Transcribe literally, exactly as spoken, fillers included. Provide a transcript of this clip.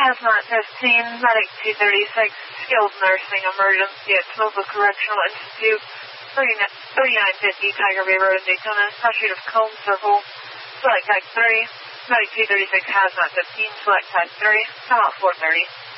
Hazmat fifteen, Medic two thirty-six, Skilled Nursing Emergency at Mobile Correctional Institute, thirty-nine fifty Tiger Bay Road in Daytona, pursuit of Combe Circle, select type three, Medic two thirty-six, Hazmat fifteen, select type three, come out four thirty.